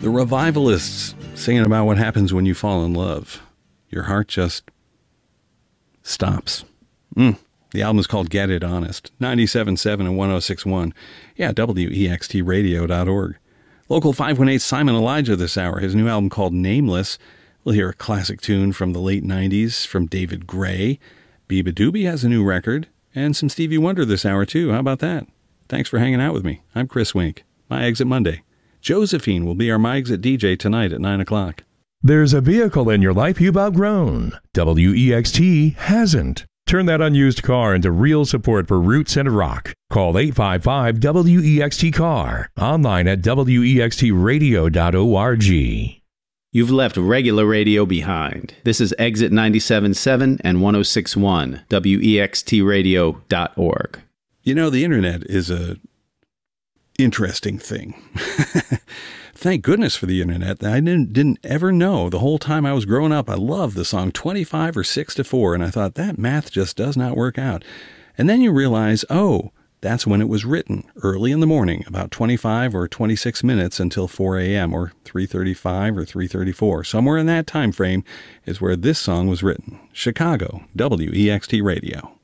The Revivalists singing about what happens when you fall in love. Your heart just stops. The album is called Get It Honest. 97.7 and 106.1. Yeah, WEXTradio.org. Local 518 Simon Elijah this hour. His new album called Nameless. We'll hear a classic tune from the late 90s from David Gray. Biba Doobie has a new record. And some Stevie Wonder this hour, too. How about that? Thanks for hanging out with me. I'm Chris Wink. My Exit Monday. Josephine will be our My Exit DJ tonight at 9 o'clock. There's a vehicle in your life you've outgrown. WEXT hasn't. Turn that unused car into real support for Roots and Rock. Call 855-WEXT-CAR. Online at WEXTradio.org. You've left regular radio behind. This is Exit 97.7 and 106.1, WEXTradio.org. You know, the internet is a interesting thing. Thank goodness for the internet. I didn't ever know the whole time I was growing up. I loved the song 25 or 6 to 4, and I thought that math just does not work out. And then you realize, oh, that's when it was written, early in the morning, about 25 or 26 minutes until 4 a.m. or 3:35 or 3:34. Somewhere in that time frame is where this song was written. Chicago, WEXT Radio.